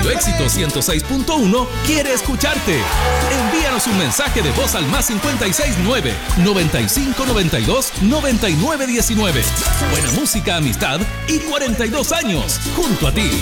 Radio Éxito 106.1 quiere escucharte. Envíanos un mensaje de voz al +569 9592 9919. Buena música, amistad y 42 años junto a ti.